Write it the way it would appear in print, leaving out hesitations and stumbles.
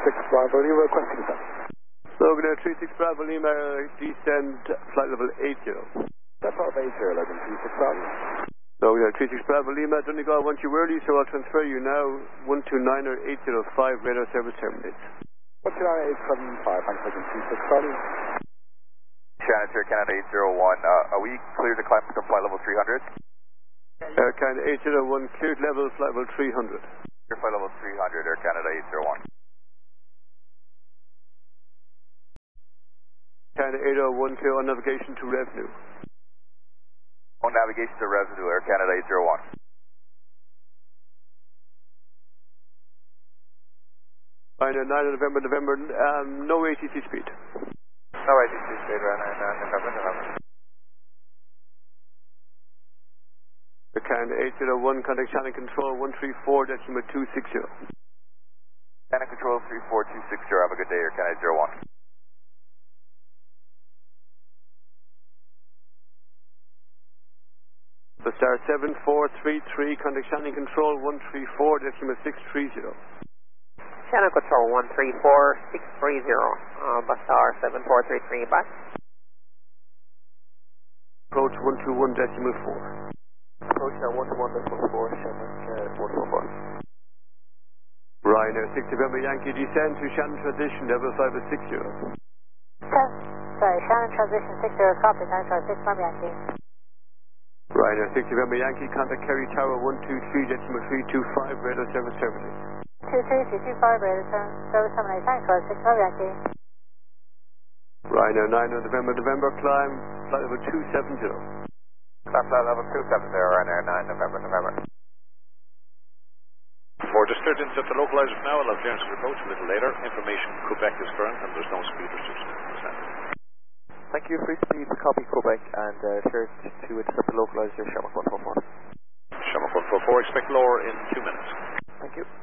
Bravo Lima, requesting descent. Logan Air 36 Bravo Lima, descend flight level 80. That's all 80, Logan 36 Bravo. Logan Air 36 Bravo Lima, Donegal, I want you early, so I'll transfer you now. 129 or 805, radar service terminates. 129.875, thanks, Logan 36 Bravo. Shannon, Air Canada 801, are we clear to climb to flight level 300? Air Canada 801, cleared level, flight level 300. Clear flight level 300, Air Canada 801. Canada 801, clear on navigation to revenue. On navigation to revenue, Air Canada 801. Ryanair 9 November, no ATC speed. No ATC speed, Ryanair 9 November. The Canada 801, contact channel control 134.260. Channel control 34260, have a good day, Air Canada 01. The star 7433, contact channel control 134.630. Channel control 134.630, bus star 7433, back. Approach 121.4. Approach now 121.4, Shannon 144. Ryanair 6 November Yankee, descend to Shannon transition, level 5 at 60. Sorry, Shannon transition 60, copy, Shannon 6 November Yankee. Ryanair 6 November Yankee, contact Kerry Tower 123.325, radar service terminates. 23325, radar service terminates, thanks, 6 November Yankee. Ryanair 9 November, climb, flight level 270. Climb flight level 270, Ryanair 9 November. For disturbance at the localizer now, I'll have clearance to approach a little later. Information Quebec is current and there's no speed restriction. Thank you, free speed, copy Quebec, and clear to intercept the localizer, Shamrock 144. Shamrock 144, expect lower in 2 minutes. Thank you.